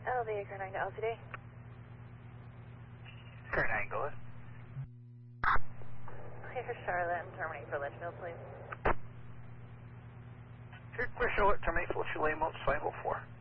LV, Current 9 to LTD. Current 9, go ahead. Clear Charlotte and terminate for Litchfield, please. Clear Charlotte, terminate for Litchfield, Lane 504.